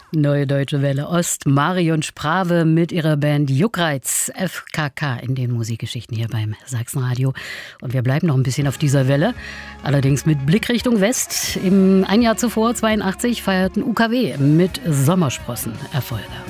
Neue Deutsche Welle Ost, Marion Sprave mit ihrer Band Juckreiz, FKK in den Musikgeschichten hier beim Sachsenradio. Und wir bleiben noch ein bisschen auf dieser Welle, allerdings mit Blick Richtung West. Ein Jahr zuvor, 82, feierten UKW mit Sommersprossen Erfolge.